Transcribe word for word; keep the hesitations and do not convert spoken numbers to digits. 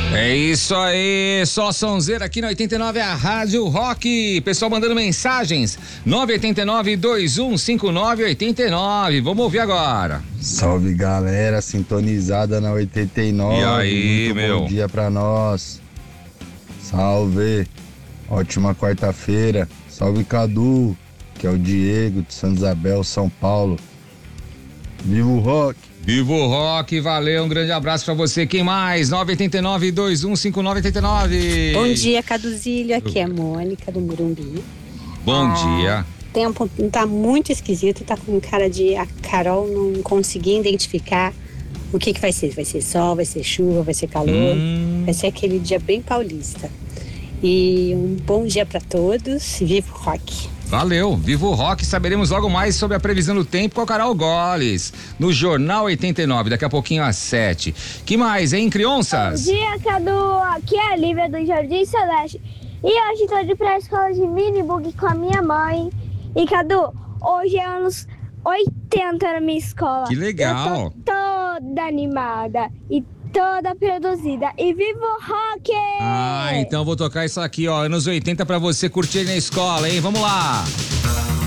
É isso aí, só sonzeira aqui na oitenta e nove, a Rádio Rock. Pessoal mandando mensagens, nove oito nove, dois um cinco nove oito nove. Vamos ouvir agora. Salve galera, sintonizada na oitenta e nove. E aí, muito meu? Bom dia pra nós. Salve, ótima quarta-feira. Salve Cadu, que é o Diego de Santa Isabel, São Paulo. Viva o rock! Viva o rock, valeu, um grande abraço pra você. Quem mais? nove oito nove, dois um cinco nove oito nove. Bom dia, Caduzílio, aqui é a Mônica do Morumbi. Bom ah, dia. O tempo tá muito esquisito, tá com cara de a Carol não conseguir identificar o que que vai ser. Vai ser sol, vai ser chuva, vai ser calor, hum. vai ser aquele dia bem paulista. E um bom dia pra todos, viva o rock! Valeu, viva o rock, saberemos logo mais sobre a previsão do tempo com a Carol Goles, no Jornal oitenta e nove, daqui a pouquinho às sete. Que mais, hein, crianças? Bom dia, Cadu, aqui é a Lívia do Jardim Celeste, e hoje tô de pra escola de mini bug com a minha mãe. E Cadu, hoje é anos oitenta na minha escola. Que legal. Eu tô toda animada e toda produzida. E viva o rock! Ah, então vou tocar isso aqui, ó, anos oitenta pra você curtir na escola, hein? Vamos lá!